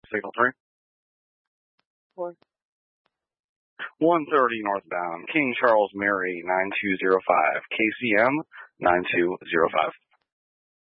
Signal 3. 4. 130 northbound, King Charles Mary 9205, KCM 9205.